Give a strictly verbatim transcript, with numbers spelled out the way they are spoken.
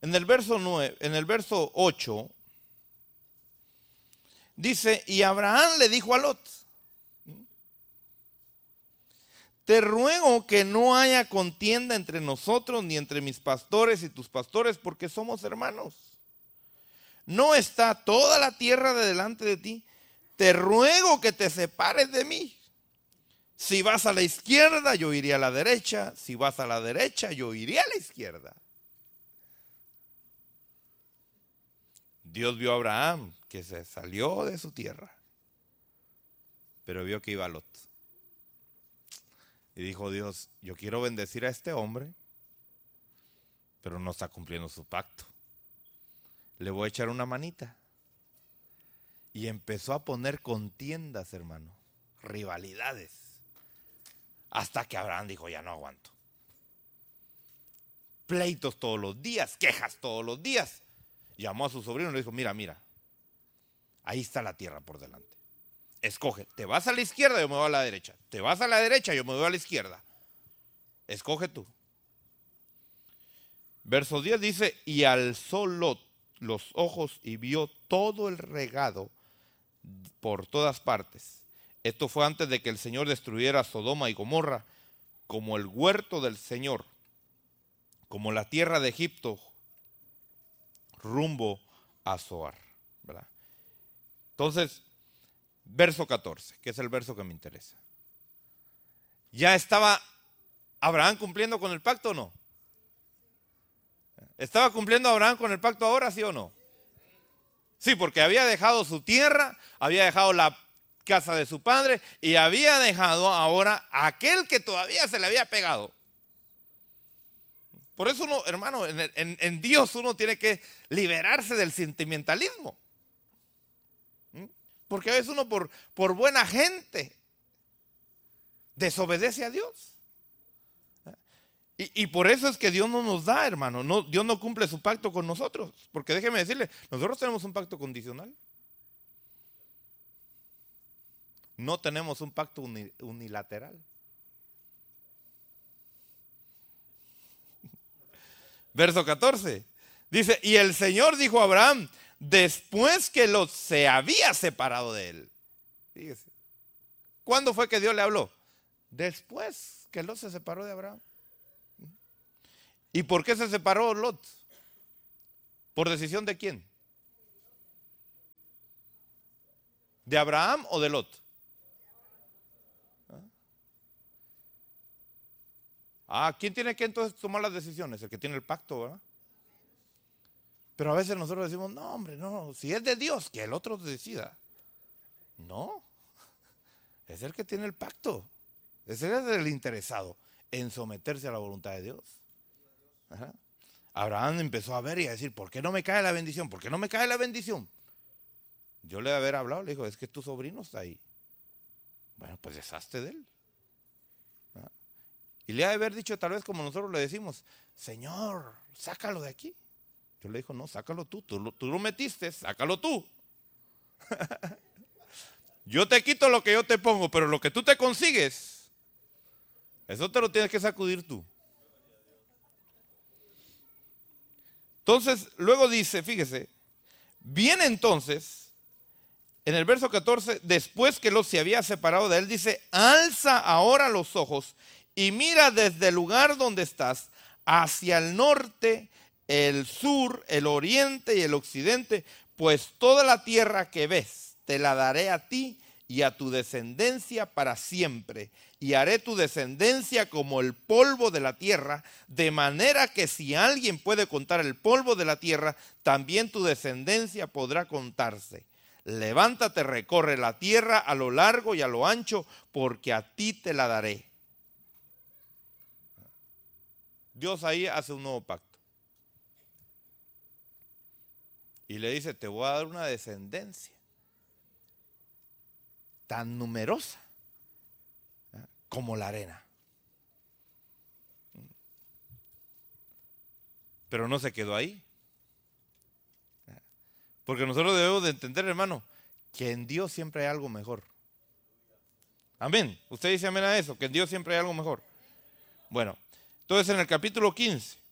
En el verso nueve, en el verso ocho, dice, y Abraham le dijo a Lot, te ruego que no haya contienda entre nosotros ni entre mis pastores y tus pastores, porque somos hermanos. ¿No está toda la tierra de delante de ti? Te ruego que te separes de mí. Si vas a la izquierda, yo iré a la derecha. Si vas a la derecha, yo iré a la izquierda. Dios vio a Abraham que se salió de su tierra, pero vio que iba Lot. Y dijo Dios, yo quiero bendecir a este hombre, pero no está cumpliendo su pacto. Le voy a echar una manita. Y empezó a poner contiendas, hermano, rivalidades. Hasta que Abraham dijo, ya no aguanto. Pleitos todos los días, quejas todos los días. Llamó a su sobrino y le dijo, mira, mira, ahí está la tierra por delante. Escoge, te vas a la izquierda, yo me voy a la derecha. Te vas a la derecha, yo me voy a la izquierda. Escoge tú. Verso diez dice, y alzó Lot los ojos y vio todo el regado por todas partes. Esto fue antes de que el Señor destruyera Sodoma y Gomorra, como el huerto del Señor, como la tierra de Egipto, rumbo a Zoar, ¿verdad? Entonces, verso catorce, que es el verso que me interesa. ¿Ya estaba Abraham cumpliendo con el pacto o no? ¿Estaba cumpliendo Abraham con el pacto ahora, sí o no? Sí, porque había dejado su tierra, había dejado la casa de su padre y había dejado ahora a aquel que todavía se le había pegado. Por eso uno, hermano, en, en, en Dios uno tiene que liberarse del sentimentalismo. ¿Mm? Porque a veces uno por, por buena gente desobedece a Dios. Y, y por eso es que Dios no nos da, hermano. No, Dios no cumple su pacto con nosotros. Porque déjeme decirle, nosotros tenemos un pacto condicional. No tenemos un pacto unilateral. Verso catorce. Dice, y el Señor dijo a Abraham, después que Lot se había separado de él. Fíjese. ¿Cuándo fue que Dios le habló? Después que Lot se separó de Abraham. ¿Y por qué se separó Lot? ¿Por decisión de quién? ¿De Abraham o de Lot? Ah, ¿quién tiene que entonces tomar las decisiones? El que tiene el pacto, ¿verdad? Pero a veces nosotros decimos, no, hombre, no, si es de Dios, que el otro decida. No, es el que tiene el pacto. Ese es el interesado en someterse a la voluntad de Dios. Ajá. Abraham empezó a ver y a decir, ¿por qué no me cae la bendición? ¿Por qué no me cae la bendición? Yo le haber hablado, le dijo, es que tu sobrino está ahí. Bueno, pues deshazte de él. ¿Ah? Y le ha de haber dicho tal vez como nosotros le decimos, Señor, sácalo de aquí. Yo le dijo, no, sácalo tú, tú, tú lo metiste, sácalo tú. Yo te quito lo que yo te pongo, pero lo que tú te consigues, eso te lo tienes que sacudir tú. Entonces, luego dice, fíjese, viene entonces, en el verso catorce, después que Lot se había separado de él, dice, alza ahora los ojos y mira desde el lugar donde estás hacia el norte, el sur, el oriente y el occidente, pues toda la tierra que ves te la daré a ti y a tu descendencia para siempre, y haré tu descendencia como el polvo de la tierra, de manera que si alguien puede contar el polvo de la tierra, también tu descendencia podrá contarse. Levántate, recorre la tierra a lo largo y a lo ancho, porque a ti te la daré. Dios ahí hace un nuevo pacto. Y le dice, te voy a dar una descendencia tan numerosa como la arena. Pero no se quedó ahí. Porque nosotros debemos de entender, hermano, que en Dios siempre hay algo mejor. Amén. Usted dice amén a eso, que en Dios siempre hay algo mejor. Bueno, entonces en el capítulo quince,